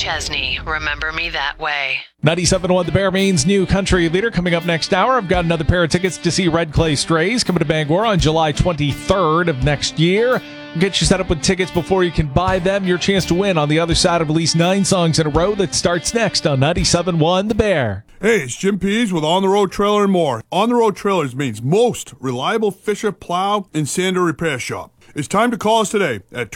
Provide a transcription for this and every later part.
Chesney. Remember me that way. 97.1 The Bear, Maine's new country leader. Coming up next hour, I've got another pair of tickets to see Red Clay Strays coming to Bangor on July 23rd of next year. We'll get you set up with tickets before you can buy them. Your chance to win on the other side of at least 9 songs in a row. That starts next on 97.1 The Bear. Hey, it's Jim Pease with On the Road Trailer and More. On the Road Trailers means most reliable Fisher plow and sander repair shop. It's time to call us today at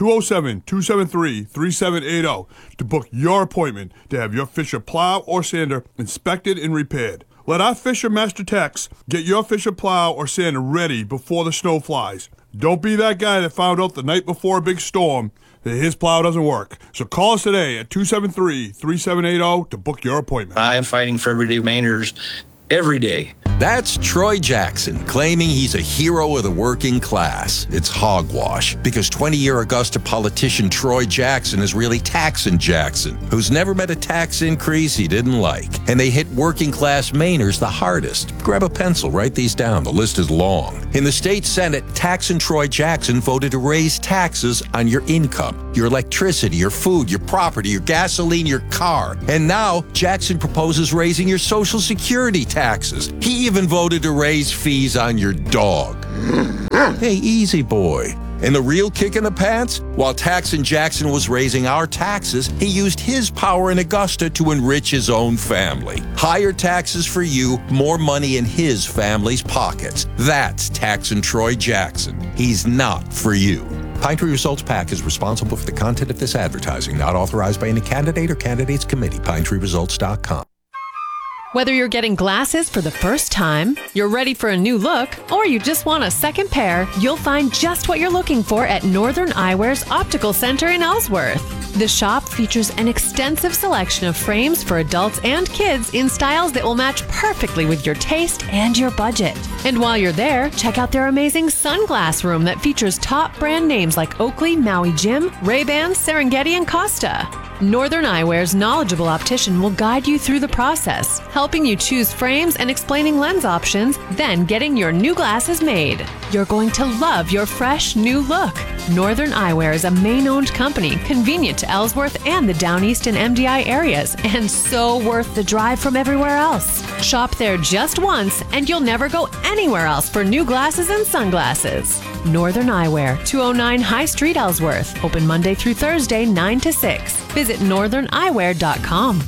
207-273-3780 to book your appointment to have your Fisher plow or sander inspected and repaired. Let our Fisher Master Techs get your Fisher plow or sander ready before the snow flies. Don't be that guy that found out the night before a big storm that his plow doesn't work. So call us today at 273-3780 to book your appointment. I am fighting for everyday Mainers every day. That's Troy Jackson, claiming he's a hero of the working class. It's hogwash, because 20-year Augusta politician Troy Jackson is really Taxin' Jackson, who's never met a tax increase he didn't like. And they hit working class Mainers the hardest. Grab a pencil, write these down. The list is long. In the state Senate, Taxin' Troy Jackson voted to raise taxes on your income, your electricity, your food, your property, your gasoline, your car. And now, Jackson proposes raising your Social Security taxes. He even voted to raise fees on your dog. Hey, easy boy. And the real kick in the pants? While Taxin' Jackson was raising our taxes, he used his power in Augusta to enrich his own family. Higher taxes for you, more money in his family's pockets. That's Taxin' Troy Jackson. He's not for you. Pine Tree Results PAC is responsible for the content of this advertising, not authorized by any candidate or candidates committee. PineTreeResults.com. Whether you're getting glasses for the first time, you're ready for a new look, or you just want a second pair, you'll find just what you're looking for at Northern Eyewear's Optical Center in Ellsworth. The shop features an extensive selection of frames for adults and kids in styles that will match perfectly with your taste and your budget. And while you're there, check out their amazing sunglass room that features top brand names like Oakley, Maui Jim, Ray-Ban, Serengeti, and Costa. Northern Eyewear's knowledgeable optician will guide you through the process, helping you choose frames and explaining lens options, then getting your new glasses made. You're going to love your fresh new look. Northern Eyewear is a Maine-owned company, convenient to Ellsworth and the Down East and MDI areas, and so worth the drive from everywhere else. Shop there just once, and you'll never go anywhere else for new glasses and sunglasses. Northern Eyewear, 209 High Street, Ellsworth. Open Monday through Thursday, 9 to 6. Visit northerneyewear.com.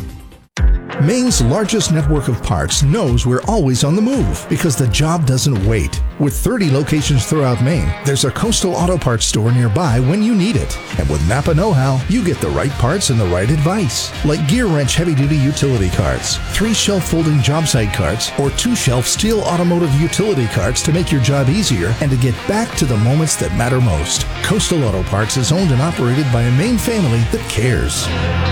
Maine's largest network of parks knows we're always on the move because the job doesn't wait. With 30 locations throughout Maine, there's a Coastal Auto Parts store nearby when you need it. And with Napa Know-How, you get the right parts and the right advice. Like Gear Wrench heavy-duty utility carts, 3-shelf folding job site carts, or 2-shelf steel automotive utility carts to make your job easier and to get back to the moments that matter most. Coastal Auto Parts is owned and operated by a Maine family that cares.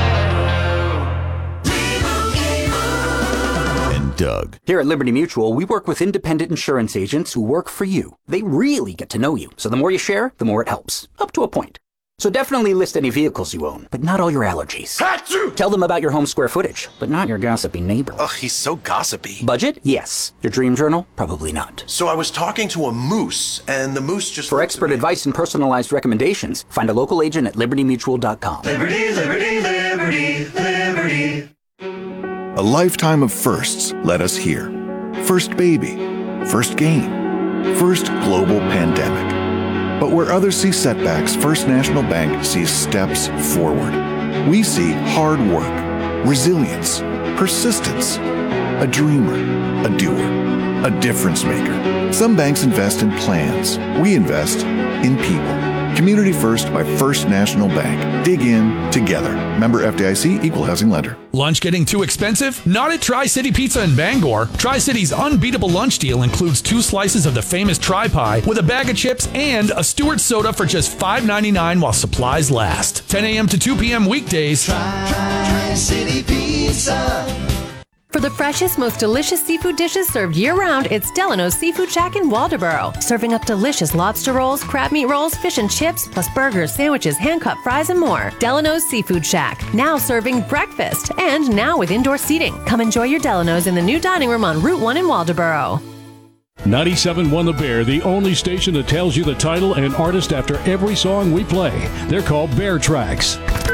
Doug. Here at Liberty Mutual, we work with independent insurance agents who work for you. They really get to know you, so the more you share, the more it helps. Up to a point. So definitely list any vehicles you own, but not all your allergies. Achoo! Tell them about your home square footage, but not your gossipy neighbor. Ugh, he's so gossipy. Budget? Yes. Your dream journal? Probably not. So I was talking to a moose, and the moose just... For expert advice and personalized recommendations, find a local agent at libertymutual.com. Liberty, liberty, liberty, liberty. A lifetime of firsts led us here. First baby, first game, first global pandemic. But where others see setbacks, First National Bank sees steps forward. We see hard work, resilience, persistence, a dreamer, a doer, a difference maker. Some banks invest in plans. We invest in people. Community First by First National Bank. Dig in together. Member FDIC, Equal Housing Lender. Lunch getting too expensive? Not at Tri-City Pizza in Bangor. Tri-City's unbeatable lunch deal includes 2 slices of the famous Tri-Pie with a bag of chips and a Stewart soda for just $5.99 while supplies last. 10 a.m. to 2 p.m. weekdays. Tri-City Pizza. For the freshest, most delicious seafood dishes served year-round, it's Delano's Seafood Shack in Waldoboro. Serving up delicious lobster rolls, crab meat rolls, fish and chips, plus burgers, sandwiches, hand-cut fries, and more. Delano's Seafood Shack, now serving breakfast, and now with indoor seating. Come enjoy your Delano's in the new dining room on Route 1 in Waldoboro. 97.1 The Bear, the only station that tells you the title and artist after every song we play. They're called Bear Tracks. And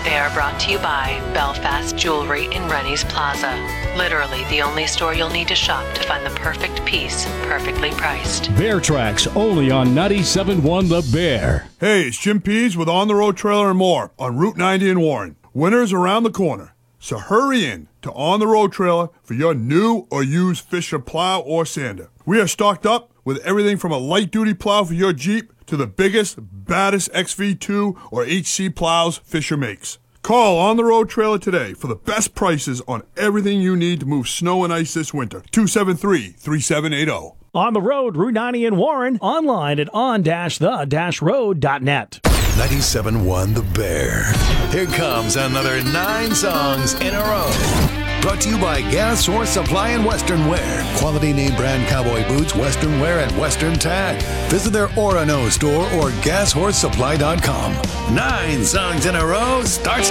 They are brought to you by Belfast Jewelry in Rennie's Plaza. Literally the only store you'll need to shop to find the perfect piece, perfectly priced. Bear Tracks, only on 97.1 The Bear. Hey, it's Jim Pease with On the Road Trailer and More on Route 90 in Warren. Winter's around the corner, so hurry in to On the Road Trailer for your new or used Fisher plow or sander. We are stocked up with everything from a light-duty plow for your Jeep to the biggest, baddest XV2 or HC plows Fisher makes. Call On the Road Trailer today for the best prices on everything you need to move snow and ice this winter. 273-3780. On the road, Route 90 in Warren, online at on-the-road.net. 97.1 The Bear. Here comes another 9 songs in a row. Brought to you by Gas Horse Supply and Western Wear. Quality name brand cowboy boots, Western Wear, and Western Tag. Visit their Orono store or gashorsesupply.com. 9 songs in a row starts